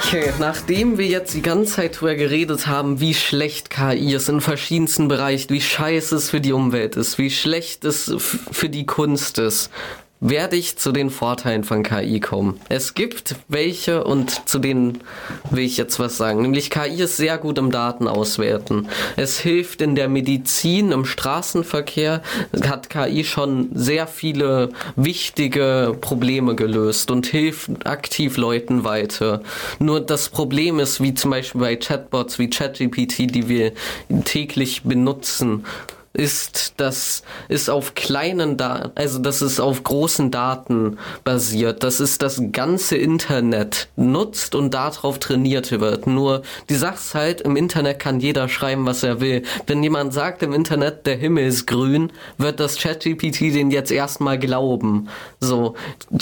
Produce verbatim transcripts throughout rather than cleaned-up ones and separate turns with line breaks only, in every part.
Okay, nachdem wir jetzt die ganze Zeit darüber geredet haben, wie schlecht K I ist in verschiedensten Bereichen, wie scheiße es für die Umwelt ist, wie schlecht es f- für die Kunst ist, werde ich zu den Vorteilen von K I kommen. Es gibt welche und zu denen will ich jetzt was sagen. Nämlich K I ist sehr gut im Datenauswerten. Es hilft in der Medizin, im Straßenverkehr hat K I schon sehr viele wichtige Probleme gelöst und hilft aktiv Leuten weiter. Nur das Problem ist, wie zum Beispiel bei Chatbots wie ChatGPT, die wir täglich benutzen, ist, dass es auf kleinen Daten, also dass es auf großen Daten basiert, dass es das ganze Internet nutzt und darauf trainiert wird. Nur die Sache ist halt, im Internet kann jeder schreiben, was er will. Wenn jemand sagt im Internet, der Himmel ist grün, wird das ChatGPT den jetzt erstmal glauben. So,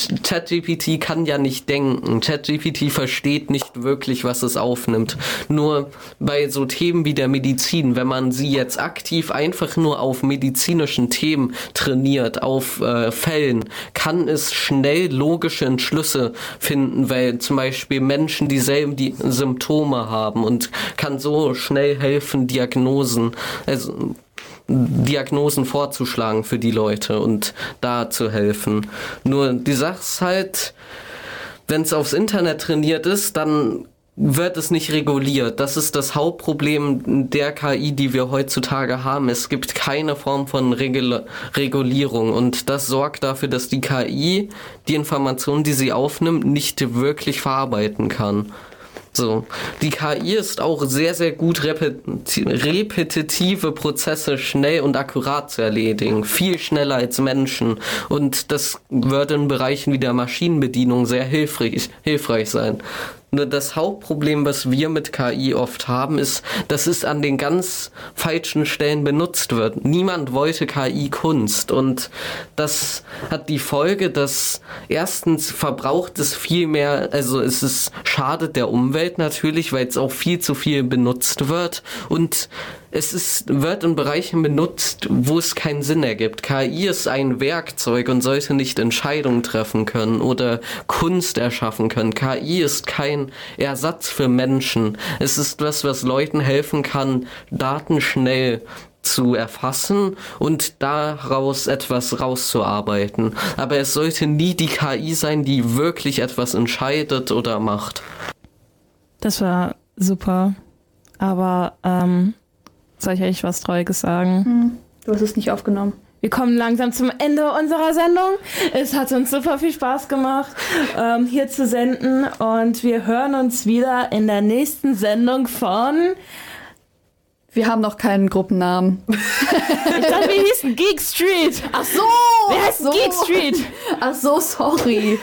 ChatGPT kann ja nicht denken. ChatGPT versteht nicht wirklich, was es aufnimmt. Nur bei so Themen wie der Medizin, wenn man sie jetzt aktiv einfach nur auf medizinischen Themen trainiert, auf äh, Fällen, kann es schnell logische Entschlüsse finden, weil zum Beispiel Menschen dieselben die Symptome haben und kann so schnell helfen, Diagnosen, also Diagnosen vorzuschlagen für die Leute und da zu helfen. Nur die Sache ist halt, wenn es aufs Internet trainiert ist, dann wird es nicht reguliert. Das ist das Hauptproblem der K I, die wir heutzutage haben. Es gibt keine Form von Regul- Regulierung und das sorgt dafür, dass die K I die Informationen, die sie aufnimmt, nicht wirklich verarbeiten kann. So, die K I ist auch sehr, sehr gut, repeti- repetitive Prozesse schnell und akkurat zu erledigen. Viel schneller als Menschen. Und das wird in Bereichen wie der Maschinenbedienung sehr hilfreich, hilfreich sein. Nur das Hauptproblem, was wir mit K I oft haben, ist, dass es an den ganz falschen Stellen benutzt wird. Niemand wollte K I-Kunst und das hat die Folge, dass erstens verbraucht es viel mehr, also es ist, schadet der Umwelt natürlich, weil es auch viel zu viel benutzt wird und es ist, wird in Bereichen benutzt, wo es keinen Sinn ergibt. K I ist ein Werkzeug und sollte nicht Entscheidungen treffen können oder Kunst erschaffen können. K I ist kein Ersatz für Menschen. Es ist was, was Leuten helfen kann, Daten schnell zu erfassen und daraus etwas rauszuarbeiten. Aber es sollte nie die K I sein, die wirklich etwas entscheidet oder macht.
Das war super. Aber, ähm, soll ich eigentlich was Trauriges sagen?
Hm, du hast es nicht aufgenommen.
Wir kommen langsam zum Ende unserer Sendung. Es hat uns super viel Spaß gemacht, ähm, hier zu senden. Und wir hören uns wieder in der nächsten Sendung von...
Wir haben noch keinen Gruppennamen.
Ich dachte, wir hießen Geek Street.
Ach so!
Wer heißt
so.
Geek Street?
Ach so, sorry.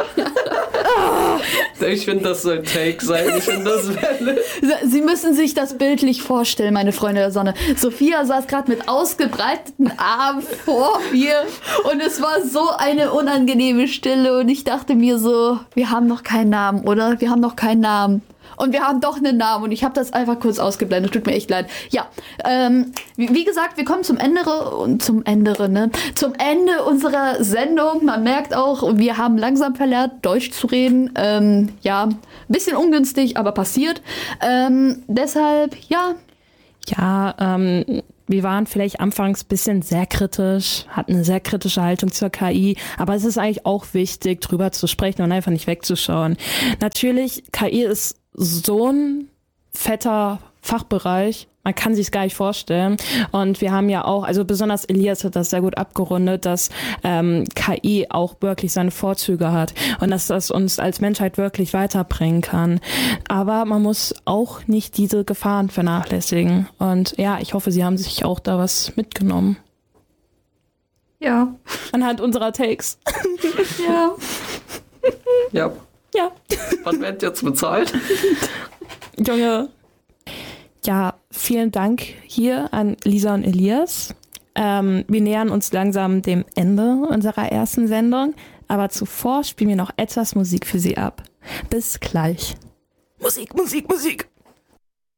Ich finde, das soll ein Take sein. Ich finde, das wäre...
Sie müssen sich das bildlich vorstellen, meine Freunde der Sonne. Sophia saß gerade mit ausgebreiteten Armen vor mir und es war so eine unangenehme Stille und ich dachte mir so, wir haben noch keinen Namen, oder? Wir haben noch keinen Namen. Und wir haben doch einen Namen und ich habe das einfach kurz ausgeblendet. Tut mir echt leid. Ja, ähm, wie, wie gesagt, wir kommen zum Ende und zum Ende, ne? Zum Ende unserer Sendung. Man merkt auch, wir haben langsam verlernt, Deutsch zu reden. Ähm, ja, ein bisschen ungünstig, aber passiert. Ähm, deshalb, ja.
Ja, ähm, wir waren vielleicht anfangs ein bisschen sehr kritisch, hatten eine sehr kritische Haltung zur K I, aber es ist eigentlich auch wichtig, drüber zu sprechen und einfach nicht wegzuschauen. Natürlich, K I ist so ein fetter Fachbereich, man kann sich es gar nicht vorstellen. Und wir haben ja auch, also besonders Elias hat das sehr gut abgerundet, dass ähm, K I auch wirklich seine Vorzüge hat und dass das uns als Menschheit wirklich weiterbringen kann. Aber man muss auch nicht diese Gefahren vernachlässigen. Und ja, ich hoffe, Sie haben sich auch da was mitgenommen.
Ja.
Anhand unserer Takes.
Ja.
Ja.
Ja.
Wann wird jetzt bezahlt?
Junge. Ja, vielen Dank hier an Lisa und Elias. Ähm, wir nähern uns langsam dem Ende unserer ersten Sendung, aber zuvor spielen wir noch etwas Musik für Sie ab. Bis gleich. Musik, Musik, Musik.